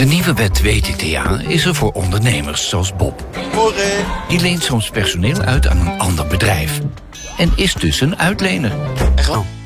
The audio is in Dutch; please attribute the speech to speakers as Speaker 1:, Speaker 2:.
Speaker 1: De nieuwe wet WTTA is er voor ondernemers zoals Bob.
Speaker 2: Morgen.
Speaker 1: Die leent soms personeel uit aan een ander bedrijf. En is dus een uitlener.
Speaker 2: Echt wel?